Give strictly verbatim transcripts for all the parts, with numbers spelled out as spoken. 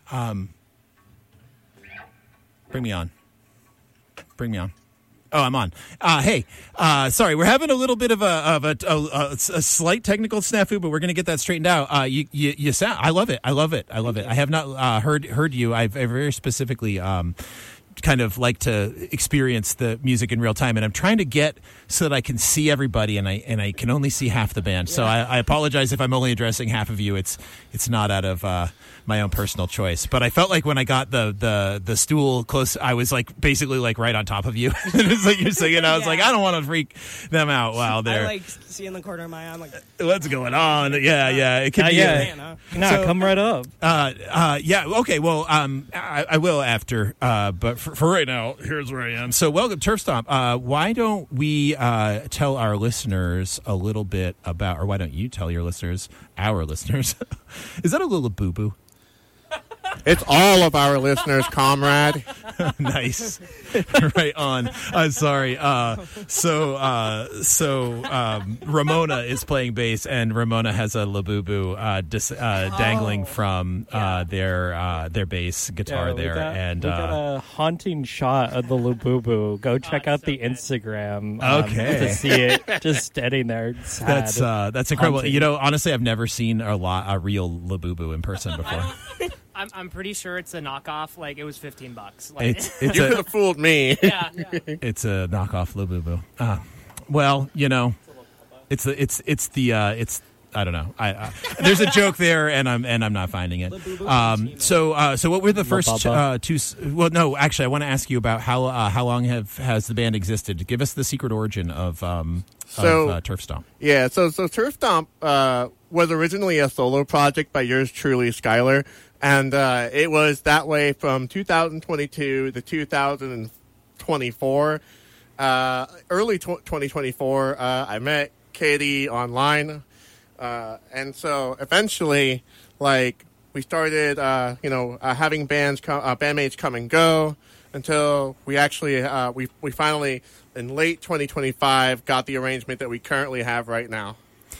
Um, bring me on. Bring me on. Oh, I'm on. Uh, hey, uh, sorry, we're having a little bit of a of a, a, a slight technical snafu, but we're going to get that straightened out. Uh, you, you, you sound. I love it. I love it. I love it. I have not uh, heard heard you. I've I very specifically. Um, kind of like to experience the music in real time, and I'm trying to get so that I can see everybody, and I and I can only see half the band. Yeah. So I, I apologize if I'm only addressing half of you. It's it's not out of uh, my own personal choice, but I felt like when I got the the the stool close, I was like basically like right on top of you. It's like you're singing. I was yeah. like, I don't want to freak them out while they're. I like see in the corner of my eye. I'm like, what's going on? Yeah, yeah. It could uh, be. Yeah, a, no, so, come right up. Uh, uh, yeah. Okay. Well, um, I, I will after. Uh, but for, for right now, here's where I am. So, welcome, Turf Stomp. Uh, why don't we uh, tell our listeners a little bit about, or why don't you tell your listeners, our listeners, is that a little boo boo? It's all of our listeners, comrade. Nice. Right on. I'm sorry. Uh, so uh, so um, Ramona is playing bass, and Ramona has a labubu uh, dis- uh, dangling oh. from uh, yeah. their uh, their bass guitar yeah, there. Got, and we uh, got a haunting shot of the labubu. Go check oh, out so the good. Instagram um, okay. to see it just standing there. Sad. That's uh, that's incredible. Haunting. You know, honestly, I've never seen a, lot, a real labubu in person before. I'm, I'm pretty sure it's a knockoff. Like, it was fifteen bucks. Like, it's, it's you a, could have fooled me. Yeah, yeah. It's a knockoff Labubu. Uh, well, you know, it's the it's it's the uh, it's I don't know. I, I there's a joke there, and I'm and I'm not finding it. Um, so uh, so what were the first uh, two? Well, no, actually, I want to ask you about how uh, how long have has the band existed? Give us the secret origin of um so, of uh, Turf Stomp. Yeah, so so Turf Stomp uh, was originally a solo project by yours truly, Skylar. And uh, it was that way from two thousand twenty-two to two thousand twenty-four. Uh, early tw- twenty twenty-four, uh, I met Katie online. Uh, and so eventually, like, we started, uh, you know, uh, having bands, co- uh, bandmates come and go until we actually, uh, we we finally, in late twenty twenty-five, got the arrangement that we currently have right now.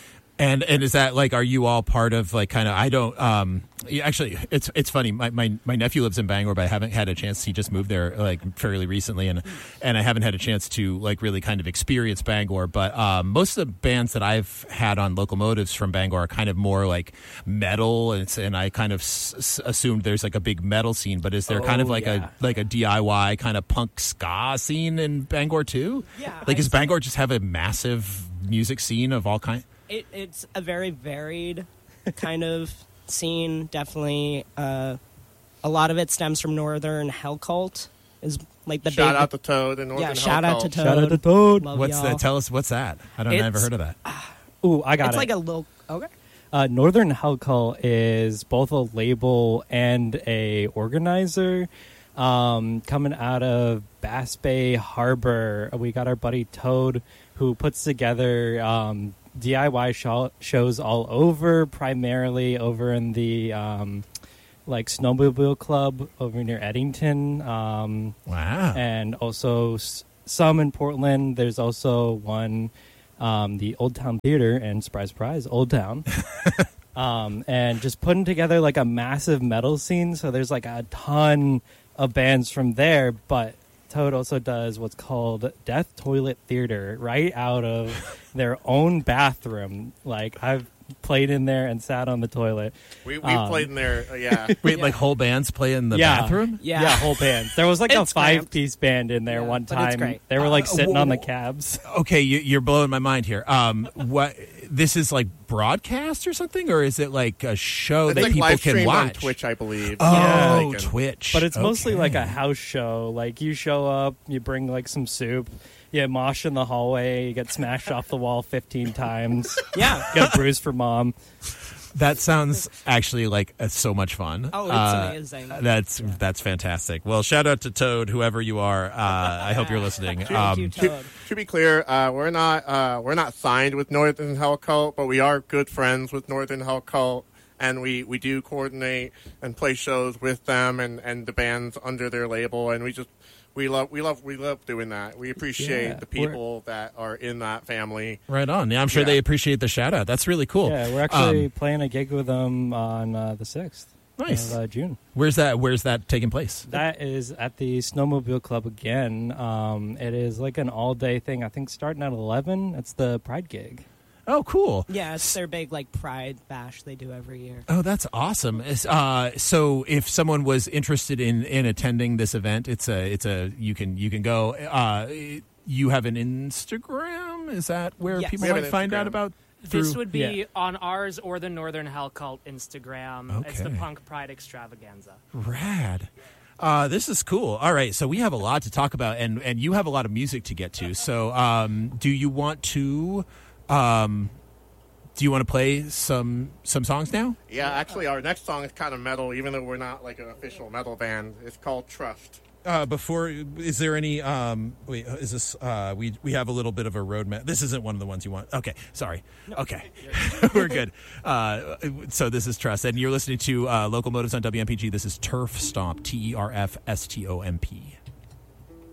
And and is that like, are you all part of like kind of, I don't, um, actually, it's it's funny. My, my my nephew lives in Bangor, but I haven't had a chance. He just moved there like fairly recently, and and I haven't had a chance to like really kind of experience Bangor. But um, most of the bands that I've had on Locomotives from Bangor are kind of more like metal, and it's, and I kind of s- s- assumed there's like a big metal scene. But is there oh, kind of like yeah. a like a D I Y kind of punk ska scene in Bangor too? Yeah. Like, I does Bangor just have a massive music scene of all kinds? It, it's a very varied kind of scene, definitely. Uh, a lot of it stems from Northern Hell Cult. Is like the shout big, out to Toad and Northern yeah, Hell shout Cult. out to Toad. Shout out to Toad. Love What's y'all. that? Tell us what's that? I don't. I've never heard of that. Ooh, I got it's it. It's like a little. Okay. Uh, Northern Hell Cult is both a label and a organizer. Um, coming out of Bass Bay Harbor, we got our buddy Toad, who puts together um, D I Y show- shows all over, primarily over in the um, like Snowmobile Club over near Eddington. Um, wow. And also s- some in Portland. There's also one, um, the Old Town Theater, and surprise, surprise, Old Town. um, and just putting together like a massive metal scene. So there's like a ton of bands from there, but Toad also does what's called Death Toilet Theater right out of their own bathroom. Like, I've played in there and sat on the toilet. We we um, played in there, uh, yeah. Wait, Yeah. like whole bands play in the Yeah. bathroom? Yeah. Yeah, whole band. There was like a It's cramped. five-piece band in there Yeah, one but it's time. great. They were like Uh, sitting whoa, on the whoa. cabs. Okay, you, you're blowing my mind here. Um, what this is like broadcast or something, or is it like a show It's that like people live can stream watch? on Twitch, I believe. Oh, Yeah, like, and- Twitch. But it's mostly Okay. like a house show. Like, you show up, you bring like some soup, you mosh in the hallway, you get smashed off the wall fifteen times. Yeah. Get bruised for mom. That sounds actually like uh, so much fun. Oh, it's Uh, amazing. That's that's fantastic. Well, shout out to Toad, whoever you are. Uh, I hope you're listening. Thank you, Um, Toad. To be clear, uh, we're not uh, we're not signed with Northern Hell Cult, but we are good friends with Northern Hell Cult, and we, we do coordinate and play shows with them and, and the bands under their label, and we just we love we love we love doing that. We appreciate Yeah, the people that are in that family. right on. Yeah, I'm sure Yeah. they appreciate the shout out. That's really cool. Yeah, we're actually Um, playing a gig with them on uh, the sixth. Nice. of uh, June. Where's that? Where's that taking place? That is at the Snowmobile Club again. Um, it is like an all-day thing. I think starting at eleven. It's the Pride gig. Oh, cool. Yeah, it's their big like Pride Bash they do every year. Oh, that's awesome. Is- Uh, so, if someone was interested in, in attending this event, it's a it's a you can you can go. Uh, you have an Instagram. Is that where Yes. people We have might an find out Instagram. about? This through- would be Yeah. on ours or the Northern Hell Cult Instagram. It's the Okay. Punk Pride Extravaganza. Rad. Uh, this is cool. All right, so we have a lot to talk about, and, and you have a lot of music to get to. So, um, do you want to, um, do you want to play some some songs now? Yeah, actually, our next song is kind of metal, even though we're not like an official metal band. It's called Trust. Uh, before, is there any? Um, wait, is this? Uh, we we have a little bit of a roadmap. This isn't one of the ones you want. Okay, sorry. Okay, we're good. Uh, so this is Trust, and you're listening to uh, Local Motives on W M P G. This is Turf Stomp. T E R F S T O M P.